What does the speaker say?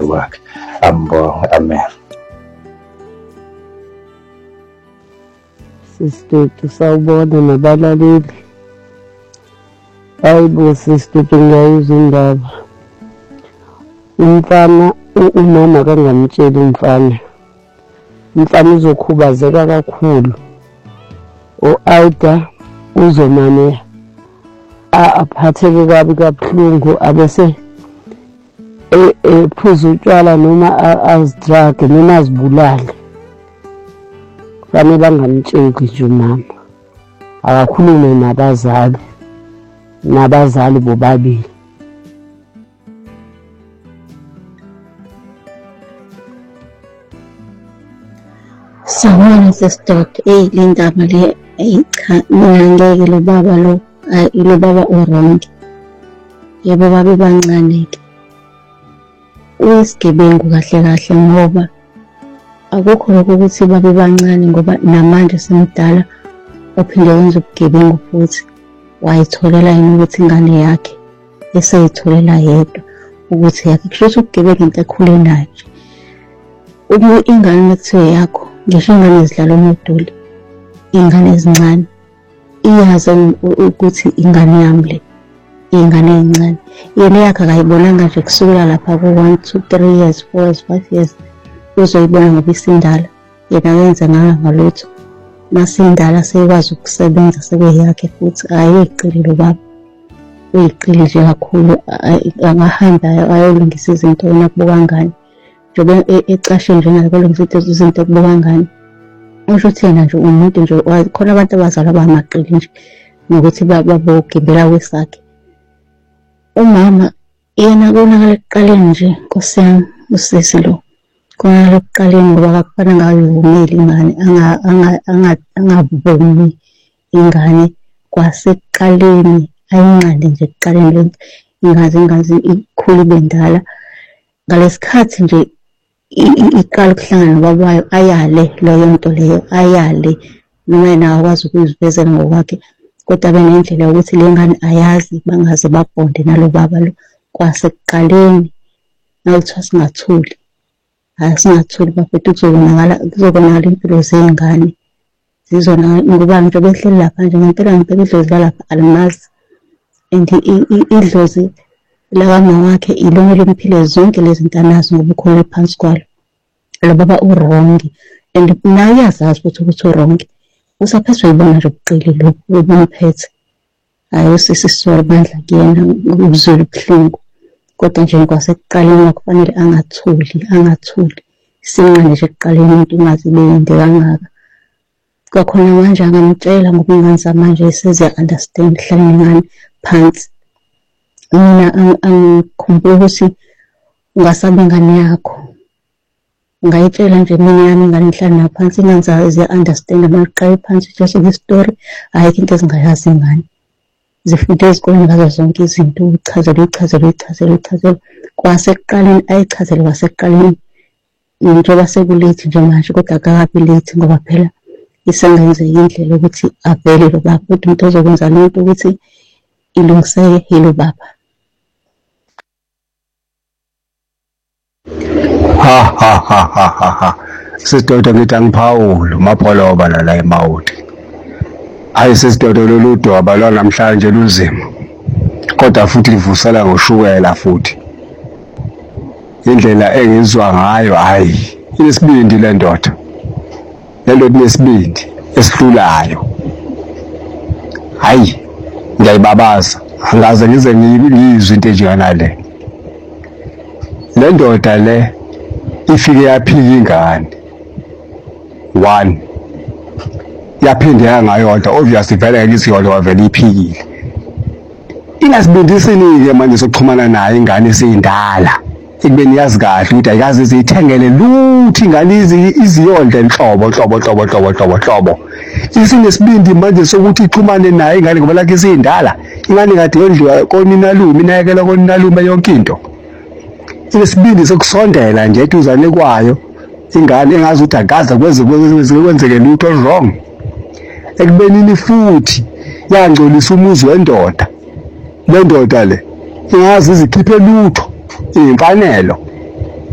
phambi kwakhe. Ambonge, amen. Sister sawubona nabalaleli. Hayibo sister ngiyayizwa indaba. Umfana umama kangamtsheli umfana. Umfana uzokhubazeka kakhulu. O-Aida uzomane aphatheke kabi kabuhlungu abese ephuza utshwala noma azidrage noma azibulale. Kufanele angamtsheli nje umama. Akakhulume nabazali bobabili. Sawubona sister, le ndaba le cha mina ngeke lo baba lo lo baba wrong. Yebo babe bancane ke. Uyisigebengu kahle kahle ngoba akukho lokho ukuthi babe bancane ngoba namanje semdala uphinde wenza ubugebengu futhi wayitholela yini ukuthi ingane yakhe eseyitholela yedwa ukuthi yakhe kusho ubugebengu into ekhule nayo. Uma ingane mekuthiwa yakho ngisho ingane ezidlala umuduli ingane ezincane iyazi ukuthi ingane yami le ingane encane yena yakhe akayibonanga nje kusukela lapha ku 1 2 3 years 4 years 5 years uzoyibona ngoba isindala yena wenza ngalutho masindala sekwazi ukusebenza sekuyakhe futhi ayeqili lo baba uyiqili nje kakhulu angahamba ayolungisa izinto yena kubuka ngane njobe ecashe nje ngakolungisa izinto kubuka ngane. Usho ukuthi yena nje umuntu nje khona abantu abazalwa bamaqili nje nokuthi babogibela kwesakhe. Umama yena konakala ekuqaleni nje Nkosi yami usisi lo konakala ekuqaleni ngoba akufana ngayivumeli ingane angavumi ingane kwasekuqaleni ayinqande nje ekuqaleni ingaze ikhulu bendala ngalesikhathi nje iqala ukuhlangana nobabayo ayale leyo nto leyo ayale noma yena akwazi ukuyivezela ngokwakhe kodwa benendlela yokuthi le ngane ayazi bangaze babonde nalo baba lo kwasekuqaleni nawuthiwa singathuli asingathuli bafethu kuzobonakala impilo zengane zizona ngoba nje behleli lapha nje ngempela idlozi lapha alimazi and idlozi lakamama wakhe ilona lempilo zonke lezi zinto anazo ngoba ukhona phansi kwalo lo baba wrong and naye uyazazi ukuthi wrong usaphethwe yibona nje ubuqili lo obumphethe hayi sisi sorry bandla kuyena ubuzulu ubuhlungu kodwa nje kwasekuqaleni kufanele angathuli sinqane nje ekuqaleni umuntu ungazibende kangaka kwakhona manje angamtshela ngoba ingane zamanje size understand hlala ngane phansi. Mina angikhumbula ukuthi ungasabe ingane yakho ngayitshela nje mina yami ingane ihlala naphansi ingenza ze understand amaqhayi phansi just the story ayikho into ezingayazi ingane zifunda ezikoleni ngazo zonke izinto uchazele kwasekuqaleni ayichazele kwasekuqaleni njengoba sekulethi nje manje kodwa akakabi late ngoba phela isengenze indlela ukuthi avele lo baba ukuthi umuntu ozokwenza lento ukuthi ilungiseke yilo baba. Ha. Sisidoda ngithi angiphawuli uMapholoba la eMawuti. Hayi sisidoda loludo abalwa namhlanje luzima. Kodwa futhi livusela ngoshukela futhi. Indlela engizwa ngayo hayi inesibindi le ndoda. Le ndoda inesibindi esihlulayo. Hayi ngiyayibabaza angaze ngize ngizwe into enjengana le. Le ndoda le ifike yaphika ingane 1 yaphinde yangayodwa obviously vele ngeke isiyodwa wavele iphikile ingasibindisini ke manje sokuxhumana naye ingane esindala ekubeni yazi kahle ukuthi ayikaze izithengele lutho ingane iziyonde nhlobo isinesibindi manje sokuthi ixhumane naye ingane ngoba lakhe isindala ingane kade yondliwa koninalume inayekela koninalume yonke into. Inesibindi sokusondela nje eduzane kwayo ingane engazi ukuthi akaza kwenzeke lutho wrong ekubenini futhi yangcolisa umuzi wendoda le ndoda le ingazi izikhiphe lutho imfanelo